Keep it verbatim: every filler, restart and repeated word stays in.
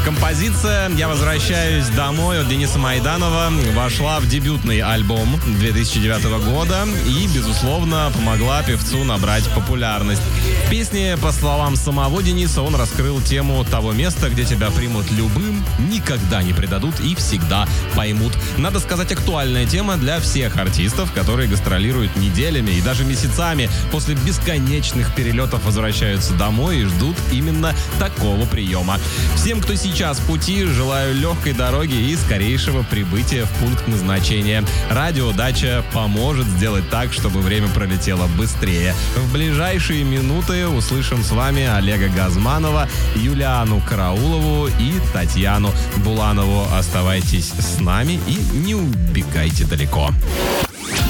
Композиция «Я возвращаюсь домой» от Дениса Майданова вошла в дебютный альбом две тысячи девятого года и, безусловно, помогла певцу набрать популярность. В песне, по словам самого Дениса, он раскрыл тему того места, где тебя примут любым, никогда не предадут и всегда поймут. Надо сказать, актуальная тема для всех артистов, которые гастролируют неделями и даже месяцами, после бесконечных перелетов возвращаются домой и ждут именно такого приема. Всем, кто сейчас в пути, желаю легкой дороги и скорейшего прибытия в пункт назначения. Радио «Дача» поможет сделать так, чтобы время пролетело быстрее. В ближайшие минуты услышим с вами Олега Газманова, Юлиану Караулову и Татьяну Буланову. Оставайтесь с нами и не убегайте далеко.